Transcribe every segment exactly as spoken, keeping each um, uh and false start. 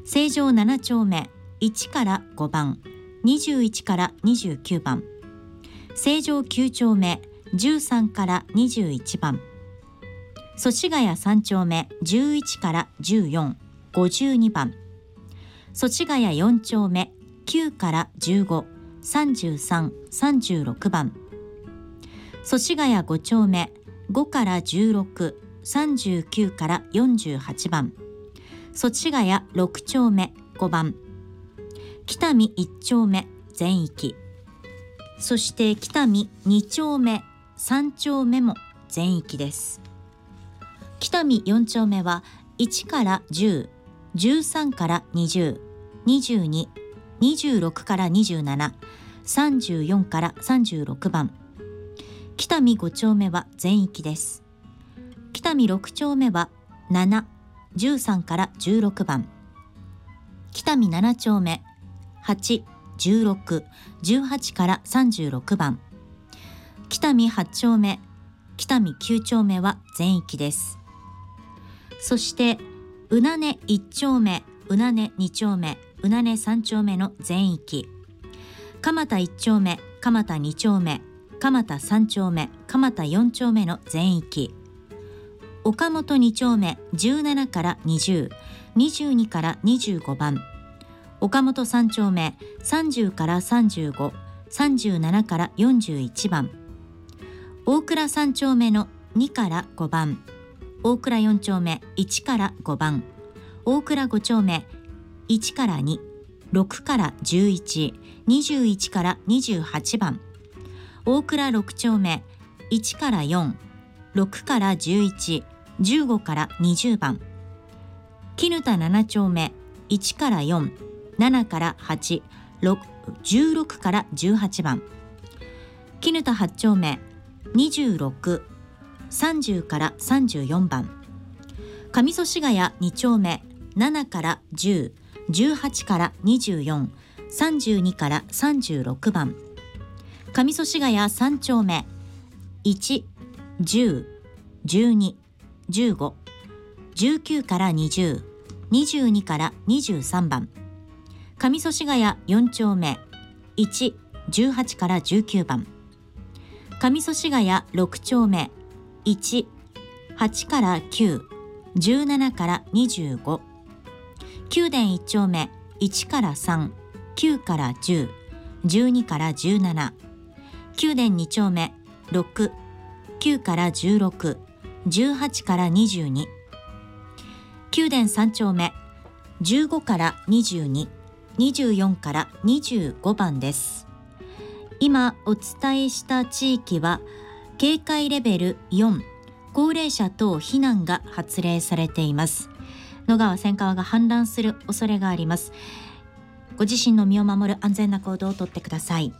成城なな丁目いちからごばん、にじゅういちからにじゅうきゅうばん、成城きゅう丁目じゅうさんからにじゅういちばん、祖師ヶ谷さん丁目じゅういちからじゅうよん、ごじゅうにばん、祖師ヶ谷よん丁目きゅうからじゅうご、さんじゅうさん、さんじゅうろくばん、祖師ヶ谷ご丁目ごからじゅうろく、さんじゅうきゅうからよんじゅうはちばん、祖師ヶ谷ろく丁目ごばん、北見いち丁目全域、そして北見に丁目さん丁目も全域です。北見よん丁目はいちからじゅう、じゅうさんからにじゅう、にじゅうに、にじゅうろくからにじゅうなな、さんじゅうよんからさんじゅうろくばん。北見ご丁目は全域です。北見ろく丁目はなな、じゅうさんからじゅうろくばん。北見なな丁目はち、じゅうろく、じゅうはちからさんじゅうろくばん。北見はち丁目、北見きゅう丁目は全域です。そしてうなねいち丁目、うなねに丁目、うなねさん丁目の全域、蒲田いち丁目、蒲田に丁目、蒲田さん丁目、蒲田よん丁目の全域、岡本に丁目じゅうななからにじゅう、にじゅうにからにじゅうごばん、岡本さん丁目さんじゅうからさんじゅうご、さんじゅうななからよんじゅういちばん、大倉さん丁目のにからごばん、大倉よん丁目いちからごばん、大倉ご丁目いちからに、ろくからじゅういち、にじゅういちからにじゅうはちばん、大倉ろく丁目いちからよん、ろくからじゅういち、じゅうごからにじゅうばん、絹田なな丁目いちからよん、ななからはち、じゅうろくからじゅうはちばん、絹田はち丁目にじゅうろく、さんじゅうからさんじゅうよんばん、上祖師ヶ谷に丁目ななからじゅう、じゅうはちからにじゅうよん、さんじゅうにからさんじゅうろくばん、上祖師ヶ谷さん丁目いち、じゅう、じゅうに、じゅうご、じゅうきゅうからにじゅう、にじゅうにからにじゅうさんばん、上祖師ヶ谷よん丁目いち、じゅうはちからじゅうきゅうばん、上祖師ヶ谷ろく丁目いち、はちからきゅう、じゅうななからにじゅうご、宮殿いち丁目いちからさん、きゅうからじゅう、じゅうにからじゅうなな、宮殿に丁目ろく、きゅうからじゅうろく、じゅうはちからにじゅうに、宮殿さん丁目じゅうごからにじゅうに、にじゅうよんからにじゅうごばんです。今お伝えした地域は警戒レベルよん、高齢者等避難が発令されています。野川千川が氾濫する恐れがあります。ご自身の身を守る安全な行動をとってください。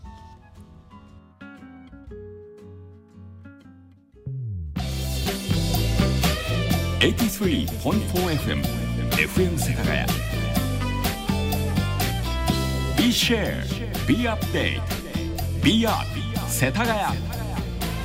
エイティスリーティーポイントフォーエフエム エフエム 世田谷 Be Share Be Update Be Up 世田谷